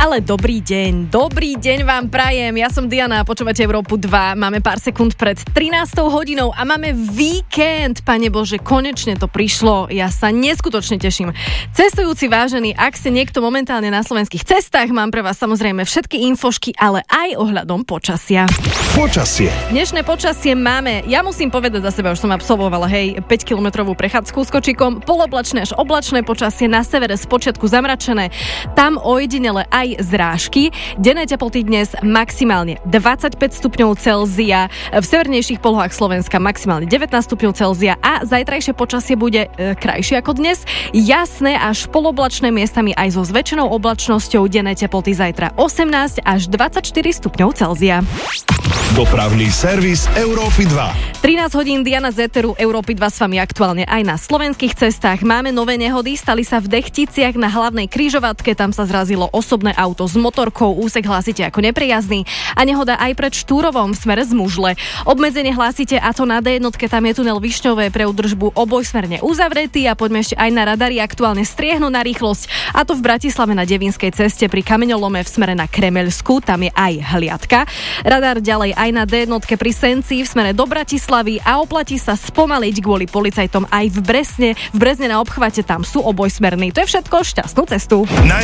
Ale dobrý deň vám prajem. Ja som Diana a počúvate Európu 2. Máme pár sekúnd pred 13. hodinou a máme víkend. Pane Bože, konečne to prišlo. Ja sa neskutočne teším. Cestujúci vážení, ak ste niekto momentálne na slovenských cestách, mám pre vás samozrejme všetky infošky, ale aj ohľadom počasia. Počasie. Dnešné počasie máme, ja musím povedať za seba, už som absolvovala, 5-kilometrovú prechádzku s kočikom, poloblačné až oblačné počasie, na severe spočiatku zamračené, tam ojedinele aj zrážky. Denné teploty dnes maximálne 25 stupňov Celzia, v severnejších polohách Slovenska maximálne 19 stupňov Celzia a zajtrajšie počasie bude krajšie ako dnes. Jasné až poloblačné, miestami aj so zväčšenou oblačnosťou, denné teploty zajtra 18 až 24 stupňov Celzia. Dopravný servis Európy 2. 13 hodín, Diana z Eteru Európy 2 s vami aktuálne aj na slovenských cestách. Máme nové nehody, stali sa v Dechticiach na hlavnej križovatke, tam sa zrazilo osobné auto s motorkou, úsek hlásite ako nepriazný a nehoda aj pred Štúrovom v smere z Mužle. Obmedzenie hlásite a to na D1, tam je tunel Višňové, pre údržbu obojsmerne uzavretý a poďme ešte aj na radari, aktuálne striehnú na rýchlosť a to v Bratislave na Devínskej ceste pri Kameňolome v smere na Kremeľsku, tam je aj hliadka. Radar ďalej aj na D1 pri Senci v smere do Bratislavy a oplatí sa spomaliť kvôli policajtom aj v Brezne na obchvate, tam sú obojsmerní. To je všetko, šťastnú cestu.